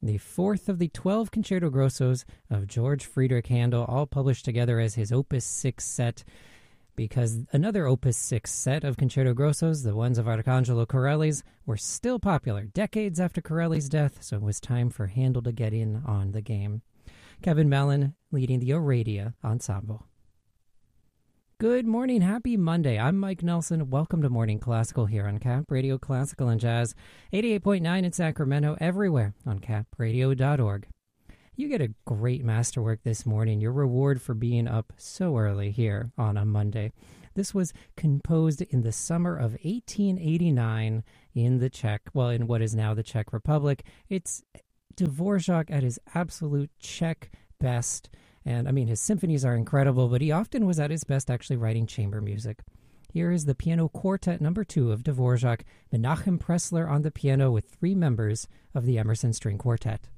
the fourth of the 12 concerto grossos of George Friedrich Handel, all published together as his Opus 6 set, because another Opus 6 set of concerto grossos, the ones of Arcangelo Corelli's, were still popular decades after Corelli's death, so it was time for Handel to get in on the game. Kevin Mellon leading the Oradia Ensemble. Good morning, happy Monday. I'm Mike Nelson. Welcome to Morning Classical here on Cap Radio Classical and Jazz, 88.9 in Sacramento, everywhere on capradio.org. You get a great masterwork this morning, your reward for being up so early here on a Monday. This was composed in the summer of 1889 in in what is now the Czech Republic. It's Dvorak at his absolute Czech best. And, his symphonies are incredible, but he often was at his best actually writing chamber music. Here is the Piano Quartet No. 2 of Dvorak, Menachem Pressler on the piano with three members of the Emerson String Quartet.